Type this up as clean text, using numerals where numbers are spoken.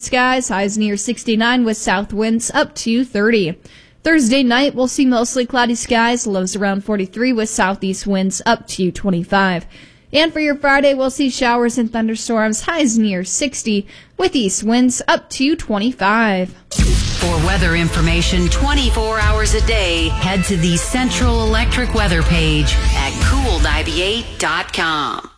skies, highs near 69 with south winds up to 30. Thursday night, we'll see mostly cloudy skies, lows around 43 with southeast winds up to 25. And for your Friday, we'll see showers and thunderstorms, highs near 60 with east winds up to 25. For weather information 24 hours a day, head to the Central Electric weather page at cool98.com.